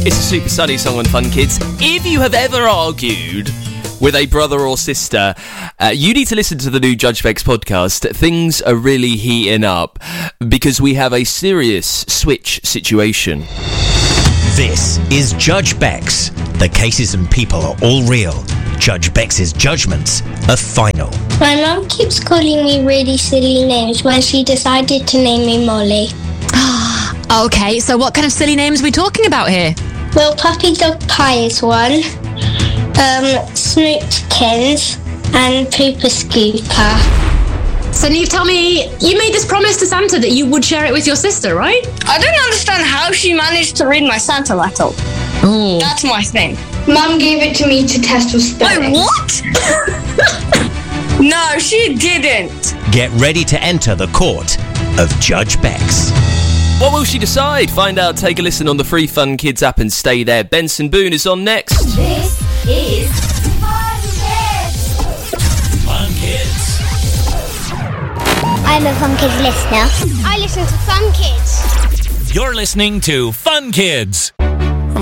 It's a Super Sunny song on Fun Kids. If you have ever argued with a brother or sister, you need to listen to the new Judge Bex podcast. Things are really heating up because we have a serious switch situation. This is Judge Bex. The cases and people are all real. Judge Bex's judgments are final. My mum keeps calling me really silly names when she decided to name me Molly. Okay, so what kind of silly names are we talking about here? Well, Puppy Dog Pie is one, Snoopkins, and Pooper Scooper. So Neve, tell me, you made this promise to Santa that you would share it with your sister, right? I don't understand how she managed to read my Santa letter. Oh. That's my thing. Mum gave it to me to test for spelling. Wait, what? No, she didn't. Get ready to enter the court of Judge Bex. What will she decide? Find out, take a listen on the free Fun Kids app and stay there. Benson Boone is on next. This is Fun Kids. Fun Kids. I'm a Fun Kids listener. I listen to Fun Kids. You're listening to Fun Kids.